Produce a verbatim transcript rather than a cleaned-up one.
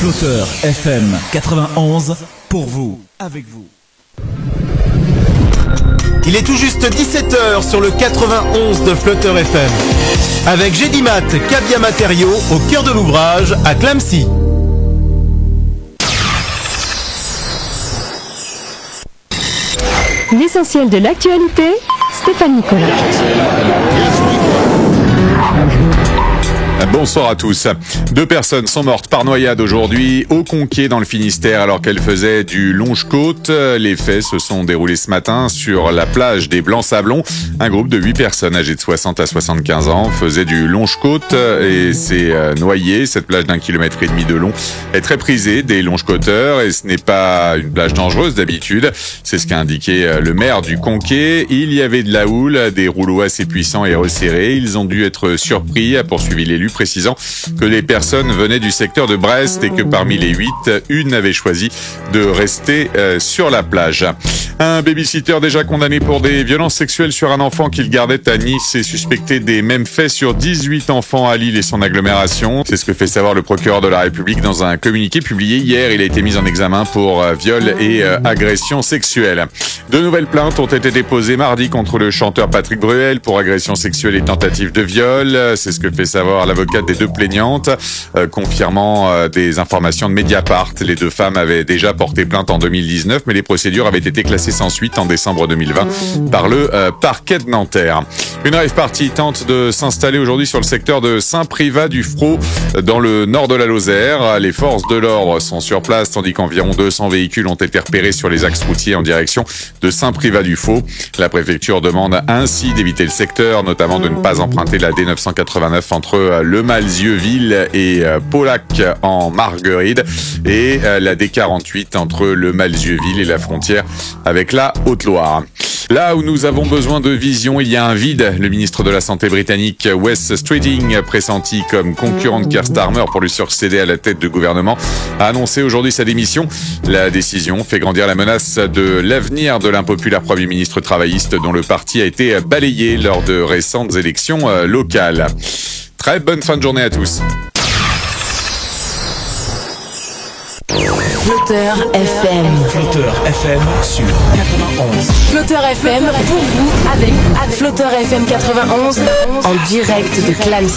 Flotteur F M quatre-vingt-onze, pour vous, avec vous. Il est tout juste dix-sept heures sur le quatre-vingt-onze de Flotteur F M. Avec Gédimat, Cabia Matériaux, au cœur de l'ouvrage, à Clamecy. L'essentiel de l'actualité, Stéphane Nicolas. Bonsoir à tous. Deux personnes sont mortes par noyade aujourd'hui au Conquet dans le Finistère alors qu'elles faisaient du longe-côte. Les faits se sont déroulés ce matin sur la plage des Blancs-Sablons. Un groupe de huit personnes âgées de soixante à soixante-quinze ans faisait du longe-côte et s'est noyé. Cette plage d'un kilomètre et demi de long est très prisée des longe-côteurs et ce n'est pas une plage dangereuse d'habitude. C'est ce qu'a indiqué le maire du Conquet. Il y avait de la houle, des rouleaux assez puissants et resserrés. Ils ont dû être surpris, a poursuivi l'élu, précisant que les personnes venaient du secteur de Brest et que parmi les huit, une avait choisi de rester euh, sur la plage. Un babysitter déjà condamné pour des violences sexuelles sur un enfant qu'il gardait à Nice est suspecté des mêmes faits sur dix-huit enfants à Lille et son agglomération. C'est ce que fait savoir le procureur de la République dans un communiqué publié hier. Il a été mis en examen pour euh, viol et euh, agression sexuelle. De nouvelles plaintes ont été déposées mardi contre le chanteur Patrick Bruel pour agression sexuelle et tentative de viol. C'est ce que fait savoir l'avocate des deux plaignantes, euh, confirmant euh, des informations de Mediapart. Les deux femmes avaient déjà porté plainte en deux mille dix-neuf, mais les procédures avaient été classées sans suite en décembre deux mille vingt par le euh, parquet de Nanterre. Une rave party tente de s'installer aujourd'hui sur le secteur de Saint-Privat-du-Frot, dans le nord de la Lozère. Les forces de l'ordre sont sur place, tandis qu'environ deux cents véhicules ont été repérés sur les axes routiers en direction de Saint-Privat-du-Frot. La préfecture demande ainsi d'éviter le secteur, notamment de ne pas emprunter la D neuf cent quatre-vingt-neuf entre le Malzieu-Ville et Paulac en Marguerite et la D quarante-huit entre le Malzieu-Ville et la frontière avec la Haute-Loire. Là où nous avons besoin de vision, il y a un vide. Le ministre de la Santé britannique, Wes Streeting, pressenti comme concurrent de Keir Starmer pour lui succéder à la tête du gouvernement, a annoncé aujourd'hui sa démission. La décision fait grandir la menace de l'avenir de l'impopulaire Premier ministre travailliste dont le parti a été balayé lors de récentes élections locales. Très bonne fin de journée à tous. Flotteur F M. Flotteur F M sur quatre-vingt-onze. Flotteur F M pour vous, avec vous. Flotteur F M quatre-vingt-onze en direct de Clamecy.